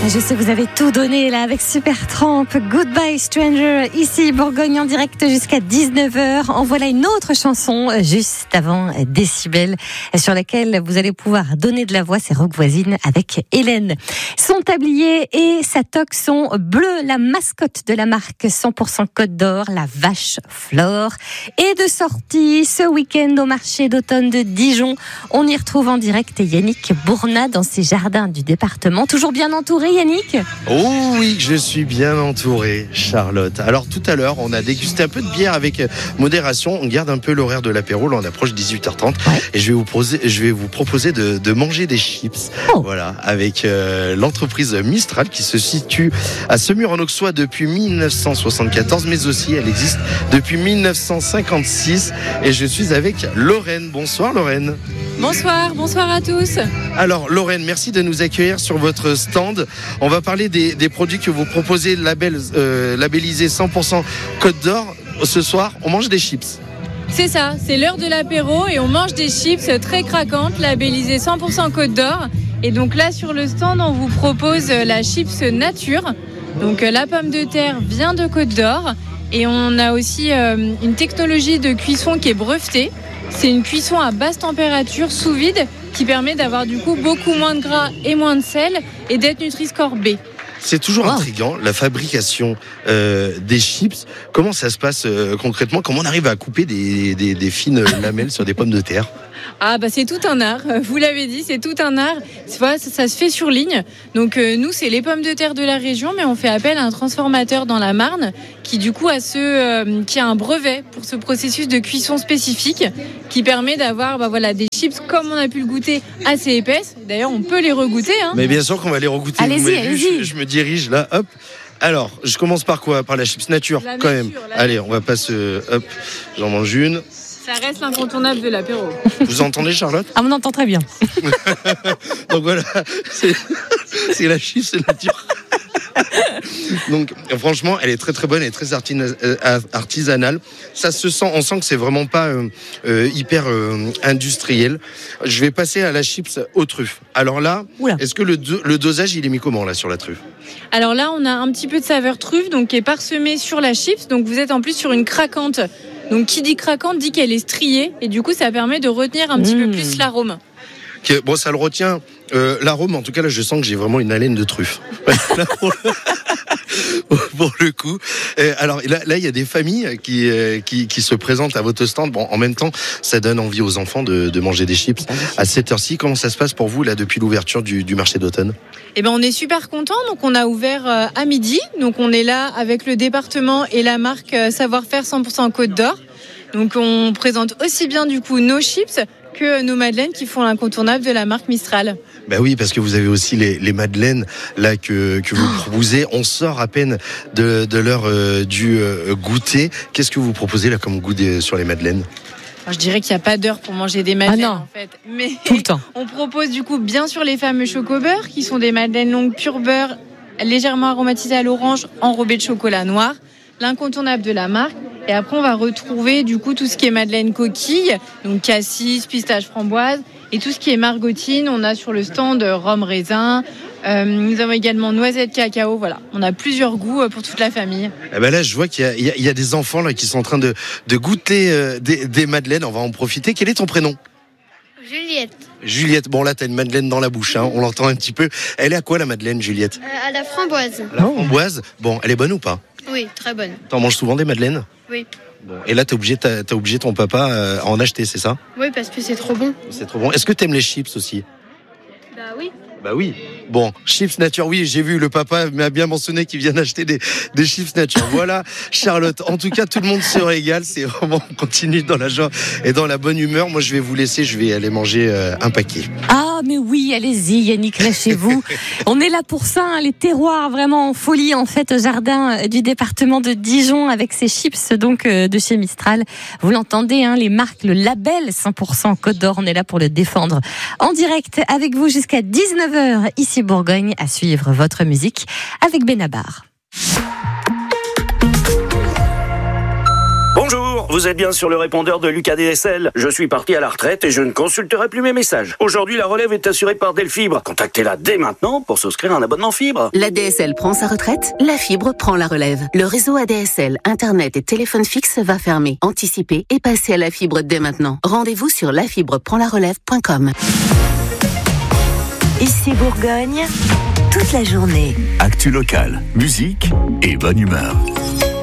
Je sais, vous avez tout donné là avec Supertramp, Goodbye Stranger, ici Bourgogne en direct jusqu'à 19h. En voilà une autre chanson juste avant Décibel sur laquelle vous allez pouvoir donner de la voix. C'est Rock Voisine avec Hélène. Son tablier et sa toque sont bleus. La mascotte de la marque 100% Côte d'Or, la vache Flore, est de sortie ce week-end au marché d'automne de Dijon. On y retrouve en direct Yannick Bournat dans ses jardins du département. Toujours bien entouré, Yannick ? Oh oui, je suis bien entouré, Charlotte. Alors tout à l'heure, on a dégusté un peu de bière avec modération. On garde un peu l'horaire de l'apéro. Là, on approche 18h30. Ouais. Et je vais vous proposer de manger des chips. Oh. Voilà, avec l'entreprise Mistral qui se situe à Semur-en-Auxois depuis 1974, mais aussi elle existe depuis 1956. Et je suis avec Lorraine. Bonsoir Lorraine. Bonsoir à tous. Alors Lorraine, merci de nous accueillir sur votre stand. On va parler des produits que vous proposez labellisés 100% Côte d'Or. Ce soir, on mange des chips. C'est ça, c'est l'heure de l'apéro et on mange des chips très craquantes, labellisées 100% Côte d'Or. Et donc là sur le stand, on vous propose la chips nature. Donc la pomme de terre vient de Côte d'Or. Et on a aussi une technologie de cuisson qui est brevetée. C'est une cuisson à basse température sous vide qui permet d'avoir du coup beaucoup moins de gras et moins de sel et d'être Nutri-Score B. C'est toujours intriguant, la fabrication des chips. Comment ça se passe concrètement ? Comment on arrive à couper des fines lamelles sur des pommes de terre ? Ah bah c'est tout un art, vous l'avez dit, c'est tout un art. Ça se fait sur ligne. Donc nous c'est les pommes de terre de la région, mais on fait appel à un transformateur dans la Marne qui du coup qui a un brevet pour ce processus de cuisson spécifique qui permet d'avoir des chips comme on a pu le goûter assez épaisses. D'ailleurs on peut les regoûter. Mais bien sûr qu'on va les regoûter. Allez-y. Je me dirige là, hop. Alors, je commence par quoi ? Par la chips nature, quand même. Allez, on va pas hop, j'en mange une. Ça reste l'incontournable de l'apéro. Vous entendez, Charlotte ? Ah, on entend très bien. Donc voilà, c'est la chips nature. Donc franchement, elle est très très bonne et très artisanale. Ça se sent, on sent que c'est vraiment pas hyper industriel. Je vais passer à la chips aux truffes. Alors là, est-ce que le dosage il est mis comment là sur la truffe ? Alors là, on a un petit peu de saveur truffe, donc qui est parsemée sur la chips. Donc vous êtes en plus sur une craquante. Donc qui dit craquante dit qu'elle est striée et du coup ça permet de retenir un petit peu plus l'arôme. Bon, ça le retient l'arôme. En tout cas là, je sens que j'ai vraiment une haleine de truffe. Là, pour le coup. Alors là, il y a des familles qui se présentent à votre stand. Bon, en même temps, ça donne envie aux enfants de manger des chips à cette heure-ci. Comment ça se passe pour vous là depuis l'ouverture du marché d'automne ? Eh ben, on est super contents. Donc, on a ouvert à midi. Donc, on est là avec le département et la marque Savoir-faire 100% Côte d'Or. Donc, on présente aussi bien du coup nos chips que nos madeleines qui font l'incontournable de la marque Mistral. Bah oui, parce que vous avez aussi les madeleines là que vous proposez. On sort à peine de l'heure du goûter. Qu'est-ce que vous proposez là comme goût sur les madeleines ? Je dirais qu'il n'y a pas d'heure pour manger des madeleines en fait. Mais tout le temps. On propose du coup bien sûr les fameux choco-beurre qui sont des madeleines longues pur beurre, légèrement aromatisées à l'orange, enrobées de chocolat noir. L'incontournable de la marque. Et après, on va retrouver du coup tout ce qui est madeleine coquille, donc cassis, pistache, framboise, et tout ce qui est margotine. On a sur le stand rhum raisin. Nous avons également noisette cacao. Voilà, on a plusieurs goûts pour toute la famille. Eh ben là, je vois qu'il y a des enfants là qui sont en train de goûter des madeleines. On va en profiter. Quel est ton prénom ? Juliette, bon là t'as une madeleine dans la bouche, hein, on l'entend un petit peu. Elle est à quoi la madeleine, Juliette ? À la framboise. La framboise ? Bon, elle est bonne ou pas ? Oui, très bonne. T'en manges souvent des madeleines ? Oui. Bon, et là t'as obligé ton papa à en acheter, c'est ça ? Oui, parce que c'est trop bon. C'est trop bon. Est-ce que t'aimes les chips aussi ? Bah oui. Bon, chips nature, oui, j'ai vu, le papa m'a bien mentionné qu'il vient d'acheter des chips nature. Voilà, Charlotte. En tout cas, tout le monde se régale. C'est vraiment, on continue dans la joie et dans la bonne humeur. Moi, je vais vous laisser, je vais aller manger un paquet. Ah, mais oui, allez-y, Yannick, lâchez-vous. On est là pour ça, hein, les terroirs vraiment en folie, en fait, au jardin du département de Dijon avec ces chips, donc, de chez Mistral. Vous l'entendez, hein, les marques, le label 100% Côte d'Or. On est là pour le défendre en direct avec vous jusqu'à 19h ici Bourgogne, à suivre votre musique avec Benabar. Bonjour, vous êtes bien sur le répondeur de Lucas DSL. Je suis parti à la retraite et je ne consulterai plus mes messages. Aujourd'hui, la relève est assurée par Delfibre. Contactez-la dès maintenant pour souscrire un abonnement fibre. La DSL prend sa retraite, la fibre prend la relève. Le réseau ADSL, Internet et téléphone fixe va fermer. Anticipez et passez à la fibre dès maintenant. Rendez-vous sur lafibreprendlarelève.com. Ici Bourgogne, toute la journée. Actu locale, musique et bonne humeur.